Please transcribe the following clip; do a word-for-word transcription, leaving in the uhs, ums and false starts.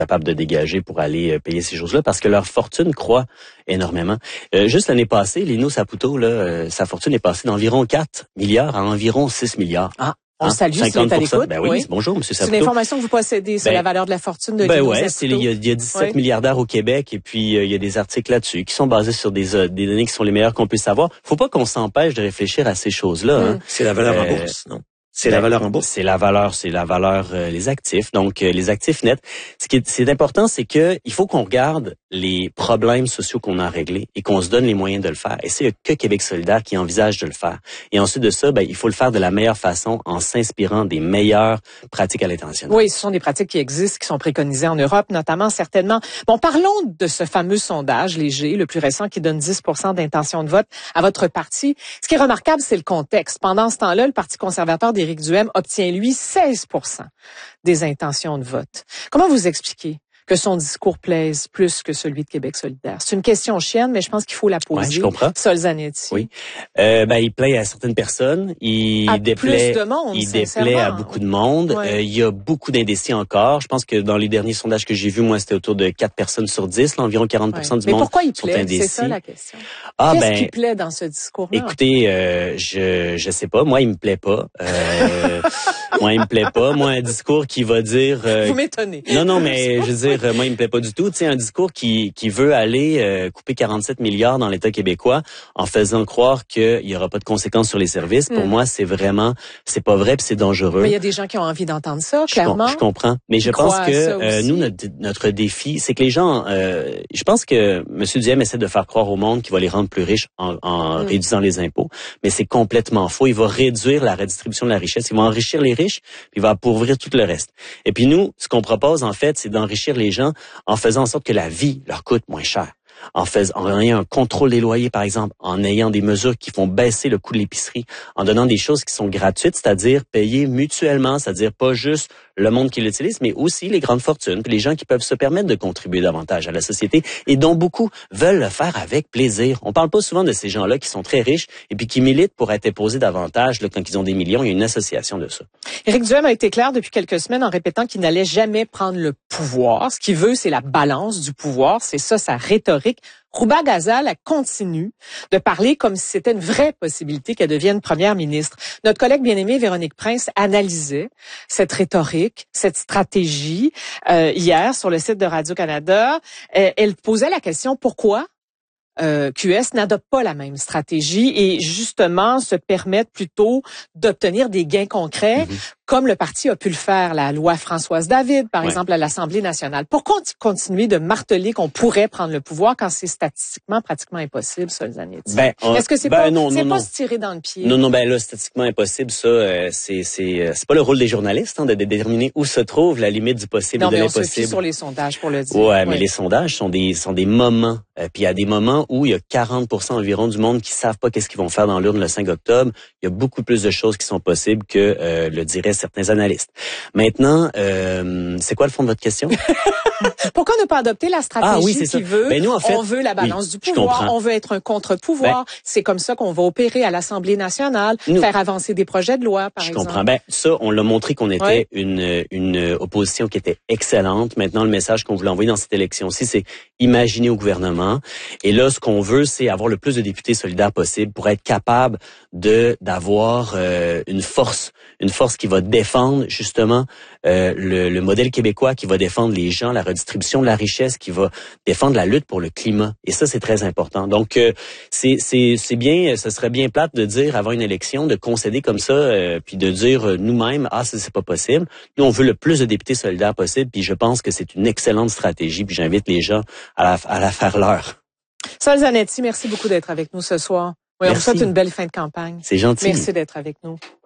capables de dégager pour aller euh, payer ces choses-là parce que leur fortune croît énormément. Euh, juste l'année passée, Lino Saputo, là, euh, sa fortune est passée d'environ quatre milliards à environ six milliards. Ah. On le hein? salue, s'il est à l'écoute. Ben oui, oui. bonjour, M. Saputo. C'est une information que vous possédez sur ben, la valeur de la fortune de ben Lino ouais, Saputo. il y a, il y a dix-sept oui. milliardaires au Québec et puis euh, il y a des articles là-dessus qui sont basés sur des, euh, des données qui sont les meilleures qu'on puisse savoir. Faut pas qu'on s'empêche de réfléchir à ces choses-là. Mm. Hein. C'est la valeur euh, en bourse, non? C'est ben, la valeur en bourse. C'est la valeur, c'est la valeur, euh, les actifs. Donc, euh, les actifs nets. Ce qui est, c'est important, c'est que il faut qu'on regarde les problèmes sociaux qu'on a à régler et qu'on se donne les moyens de le faire. Et c'est que Québec solidaire qui envisage de le faire. Et ensuite de ça, ben, il faut le faire de la meilleure façon en s'inspirant des meilleures pratiques à l'international. Oui, ce sont des pratiques qui existent, qui sont préconisées en Europe, notamment, certainement. Bon, parlons de ce fameux sondage léger, le plus récent, qui donne dix pour cent d'intention de vote à votre parti. Ce qui est remarquable, c'est le contexte. Pendant ce temps-là, le Parti conservateur d'Éric Duhaime obtient, lui, seize pour cent des intentions de vote. Comment vous expliquez que son discours plaise plus que celui de Québec solidaire? C'est une question chienne, mais je pense qu'il faut la poser. Ouais, je comprends. Sol Zanetti. Oui. Euh, ben, il plaît à certaines personnes. Il à déplaît, plus de monde, il déplaît à beaucoup de monde. Ouais. Euh, il y a beaucoup d'indécis encore. Je pense que dans les derniers sondages que j'ai vus, moi, c'était autour de quatre personnes sur dix, là, environ quarante pour cent ouais. du mais monde pourquoi il sont plaît? indécis. C'est ça la question. Ah, Qu'est-ce ben, qui plaît dans ce discours-là? Écoutez, euh, je je sais pas. Moi, il me plaît pas. Euh, moi, il me plaît pas. Moi, un discours qui va dire... Euh, Vous m'étonnez. Non, non, mais je veux dire, euh, moi, il me plaît pas du tout. Tu sais, un discours qui qui veut aller euh, couper quarante-sept milliards dans l'État québécois en faisant croire qu'il y aura pas de conséquences sur les services. Pour mm. moi, c'est vraiment, c'est pas vrai puis c'est dangereux. Mais il y a des gens qui ont envie d'entendre ça, je clairement. Com- je comprends. Mais je Ils pense que euh, nous, notre, notre, notre défi, c'est que les gens... Euh, je pense que M. Duhaime essaie de faire croire au monde qu'il va les rendre plus riches en, en mm. réduisant les impôts. Mais c'est complètement faux. Il va réduire la redistribution de la richesse. Il va enrichir les riches puis il va appauvrir tout le reste. Et puis nous, ce qu'on propose, en fait, c'est d'enrichir les gens en faisant en sorte que la vie leur coûte moins cher. En faisant, en ayant un contrôle des loyers, par exemple, en ayant des mesures qui font baisser le coût de l'épicerie, en donnant des choses qui sont gratuites, c'est-à-dire payées mutuellement, c'est-à-dire pas juste le monde qui l'utilise, mais aussi les grandes fortunes, puis les gens qui peuvent se permettre de contribuer davantage à la société et dont beaucoup veulent le faire avec plaisir. On parle pas souvent de ces gens-là qui sont très riches et puis qui militent pour être imposés davantage là, quand ils ont des millions. Il y a une association de ça. Éric Duhaime a été clair depuis quelques semaines en répétant qu'il n'allait jamais prendre le pouvoir. Ce qu'il veut, c'est la balance du pouvoir. C'est ça, sa rhétorique. Rouba Ghazal continue de parler comme si c'était une vraie possibilité qu'elle devienne première ministre. Notre collègue bien-aimée Véronique Prince analysait cette rhétorique, cette stratégie euh, hier sur le site de Radio-Canada. Euh, elle posait la question pourquoi Euh, Q S n'adopte pas la même stratégie et justement se permettent plutôt d'obtenir des gains concrets, mm-hmm. comme le parti a pu le faire, la loi Françoise David, par ouais. exemple, à l'Assemblée nationale. Pourquoi continuer de marteler qu'on pourrait prendre le pouvoir quand c'est statistiquement pratiquement impossible, ça, les années? Ben, on, Est-ce que c'est ben, pas, non, c'est non, pas non. se tirer dans le pied? Non, non, ben là, statistiquement impossible, ça, euh, c'est, c'est, c'est pas le rôle des journalistes, hein, de déterminer où se trouve la limite du possible non, et de l'impossible. Non, mais on se fie sur les sondages pour le dire. Ouais, ouais. mais les sondages sont des, sont des moments. Euh, puis il y a des moments où il y a quarante pour cent environ du monde qui savent pas qu'est-ce qu'ils vont faire dans l'urne le cinq octobre. Il y a beaucoup plus de choses qui sont possibles que euh, le diraient certains analystes. Maintenant, euh, c'est quoi le fond de votre question? Pourquoi ne pas adopter la stratégie ah, oui, c'est qui ça. veut, ben nous, en fait, on veut la balance oui, du pouvoir, on veut être un contre-pouvoir. Ben, c'est comme ça qu'on va opérer à l'Assemblée nationale, nous, faire avancer des projets de loi, par je exemple. Je comprends. Ben ça, on l'a montré qu'on était ouais. une une opposition qui était excellente. Maintenant, le message qu'on voulait envoyer dans cette élection-ci, c'est imaginer au gouvernement. Et là, ce qu'on veut, c'est avoir le plus de députés solidaires possible pour être capable de d'avoir euh, une force, une force qui va défendre justement euh, le, le modèle québécois, qui va défendre les gens, la redistribution de la richesse, qui va défendre la lutte pour le climat. Et ça, c'est très important. Donc, euh, c'est c'est c'est bien, ce serait bien plate de dire avant une élection, de concéder comme ça, euh, puis de dire euh, nous-mêmes, ah, ça, c'est pas possible. Nous, on veut le plus de députés solidaires possible, puis je pense que c'est une excellente stratégie, puis j'invite les gens à la, à la faire leur. Sol Zanetti, merci beaucoup d'être avec nous ce soir. Oui, on vous souhaite une belle fin de campagne. C'est gentil. Merci d'être avec nous.